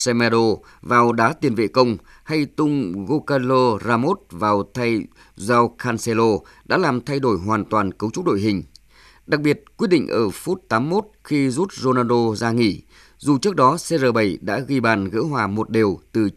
Semedo vào đá tiền vệ công hay tung Gonçalo Ramos vào thay João Cancelo đã làm thay đổi hoàn toàn cấu trúc đội hình. Đặc biệt, quyết định ở phút 81 khi rút Ronaldo ra nghỉ, dù trước đó CR7 đã ghi bàn gỡ hòa 1-1 từ